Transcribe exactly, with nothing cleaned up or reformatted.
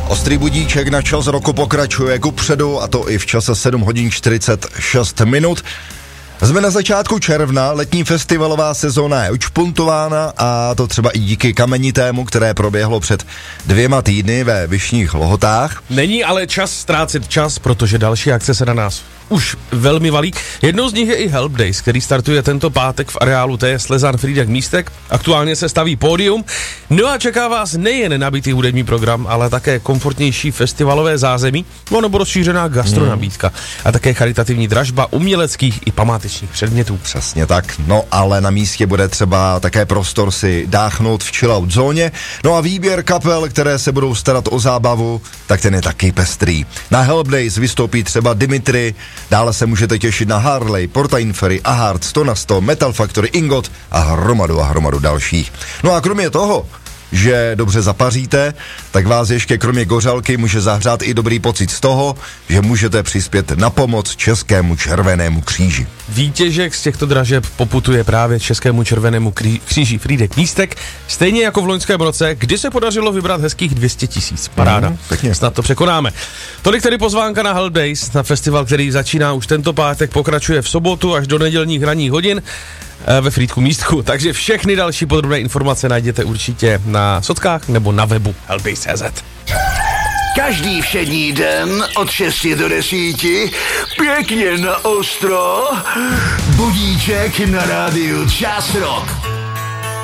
Ostrý budíček na čas roku pokračuje kupředu, a to i v čase sedm hodin čtyřicet šest minut. Jsme na začátku června, letní festivalová sezóna je učpuntována, a to třeba i díky Kamenitému, které proběhlo před dvěma týdny ve Vyšních Lhotách. Není ale čas ztrácet čas, protože další akce se na nás už velmi valí. Jednou z nich je i Help Days, který startuje tento pátek v areálu T. Slezan Frýdek Místek. Aktuálně se staví pódium. No a čeká vás nejen nabitý hudební program, ale také komfortnější festivalové zázemí, nebo rozšířená gastronabídka a také charitativní dražba uměleckých i památečních předmětů. Přesně tak, no ale na místě bude třeba také prostor si dáchnout v chillout zóně, no a výběr kapel, které se budou starat o zábavu, tak ten je taky pestrý. Na Help Days vystoupí třeba Dimitri, dále se můžete těšit na Harley, Porta Inferi, Ahart, sto na sto, Metal Factory, Ingot a hromadu a hromadu dalších. No a kromě toho, že dobře zapaříte, tak vás ještě kromě gořalky může zahřát i dobrý pocit z toho, že můžete přispět na pomoc Českému červenému kříži. Výtěžek z těchto dražeb poputuje právě Českému červenému kříži Frýdek Místek, stejně jako v loňském roce, kdy se podařilo vybrat hezkých dvě stě tisíc. Paráda. Mm, pěkně. Snad to překonáme. Tolik tedy pozvánka na Help Days, na festival, který začíná už tento pátek, pokračuje v sobotu až do nedělních ranních hodin ve Frýdku Místku, takže všechny další podrobné informace najdete určitě na sockách nebo na webu helpdays tečka cz. Každý všední den od šesti do desíti pěkně na ostro, budíček na rádiu Čas Rock.